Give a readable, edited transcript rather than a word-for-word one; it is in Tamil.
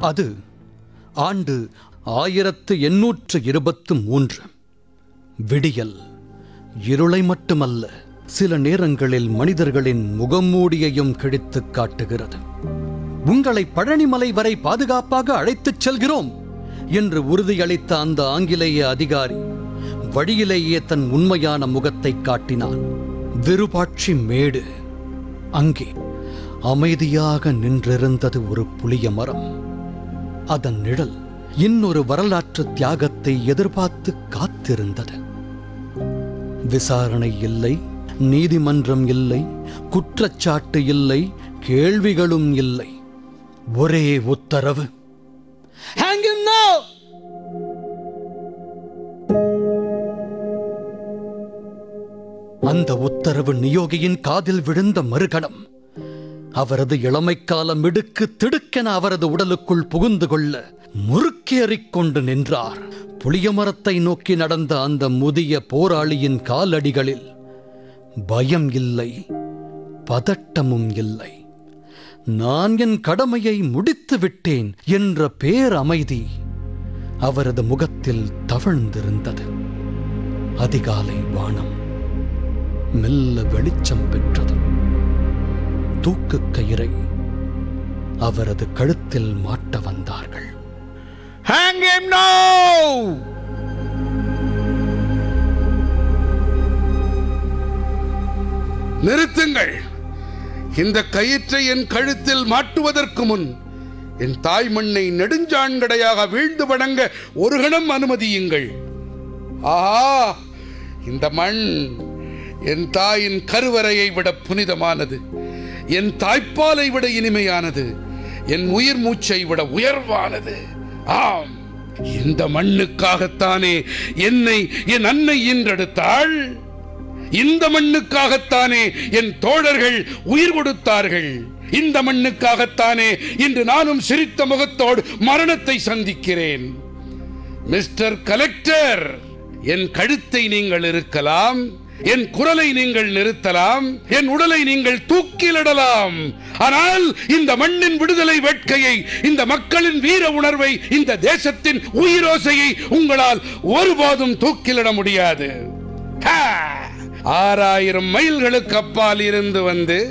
அது ஆண்டு 1823. விடியல் இருளை மட்டுமல்ல, சில நேரங்களில் மனிதர்களின் முகமூடியையும் கிழித்துக் காட்டுகிறது. உங்களை பழனிமலை வரை பாதுகாப்பாக அழைத்துச் செல்கிறோம் என்று உறுதியளித்த அந்த ஆங்கிலேய அதிகாரி வழியிலேயே தன் உண்மையான முகத்தை காட்டினான். விருபாட்சி மேடு. அங்கே அமைதியாக நின்றிருந்தது ஒரு புளிய மரம். அதன் நிழல் இன்னொரு வரலாற்று தியாகத்தை எதிர்பார்த்து காத்திருந்தது. விசாரணை இல்லை, நீதிமன்றம் இல்லை, குற்றச்சாட்டு இல்லை, கேள்விகளும் இல்லை. ஒரே உத்தரவு, Hang him now! அந்த உத்தரவு நியோகியின் காதில் விழுந்த மறுகணம் அவரது இளமைக்கால மிடுக்கு திடுக்கென அவரது உடலுக்குள் புகுந்து கொள்ள முறுக்கேறிக் கொண்டு நின்றார். புளிய மரத்தை நோக்கி நடந்த அந்த முதிய போராளியின் காலடிகளில் பயம் இல்லை, பதட்டமும் இல்லை. நான் என் கடமையை முடித்து விட்டேன் என்ற பேரமைதி அவரது முகத்தில் தவழ்ந்திருந்தது. அதிகாலை வானம் மெல்ல வெளிச்சம் பெற்றது. தூக்கு கயிறை அவரது கழுத்தில் மாட்ட வந்தார்கள். Hang him now! நிறுத்துங்கள். இந்த கயிற்றை என் கழுத்தில் மாட்டுவதற்கு முன் என் தாய் மண்ணை நெடுஞ்சாண்கடையாக வீழ்ந்து வணங்க ஒரு கணம் அனுமதியுங்கள். ஆஹா, இந்த மண் என் தாயின் கருவறையை விட புனிதமானது, என் தாய்ப்பாலை விட இனிமையானது, என் உயிர் மூச்சை விட உயர்வானது. ஆம், இந்த மண்ணுக்காகத்தானே என்னை என் அன்னை ஈன்றெடுத்தாள். இந்த மண்ணுக்காகத்தானே என் தோழர்கள் உயிர் கொடுத்தார்கள். இந்த மண்ணுக்காகத்தானே இன்று நானும் சிரித்த முகத்தோடு மரணத்தை சந்திக்கிறேன். மிஸ்டர் கலெக்டர், என் கழுத்தை நீங்கள் இருக்கலாம், என் குரலை நீங்கள் நிறுத்தலாம், என் உடலை நீங்கள் தூக்கிலிடலாம். ஆனால் இந்த மண்ணின் விடுதலை வேட்கையை, இந்த மக்களின் வீர உணர்வை, இந்த தேசத்தின் உயிரோசையை உங்களால் ஒருபோதும் தூக்கிலிட முடியாது. 6000 மைல்களுக்கு அப்பால் இருந்து வந்து